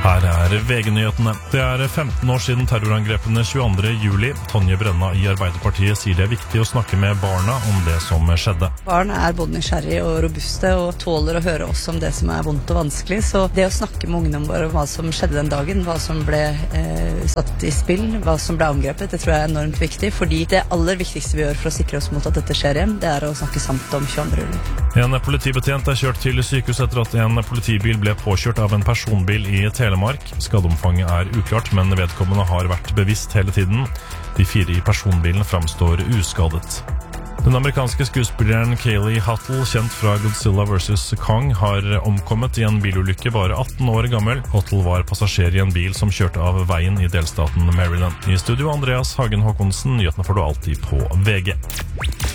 Her VG-nyhetene. Det 15 år siden terrorangrepene 22. juli. Tonje Brenna I Arbeiderpartiet sier det viktig å snakke med barna om det som skjedde. Barn både nysgjerrige og robuste og tåler å høre oss om det som vondt og vanskelig. Så det å snakke med ungdom våre om hva som skjedde den dagen, hva som ble satt I spill, hva som ble angrepet, det tror jeg enormt viktig. Fordi det aller viktigste vi gjør for å sikre oss mot at dette skjer igjen, det å snakke sant om 22. juli. En politibetjent kjørt til sykehus etter at en politibil ble påkjørt av en personbil I Telemark. Skadeomfanget uklart, men vedkommende har vært bevisst hele tiden. De 4 I personbilen framstår uskadet. Den amerikanske skuespilleren Kaylee Huttle, kjent fra Godzilla vs. Kong, har omkommet I en bilulykke bare 18 år gammel. Huttle var passasjer I en bil som kjørte av veien I delstaten Maryland. I studio Andreas Hagen Håkonsen, nyhetene får du alltid på VG.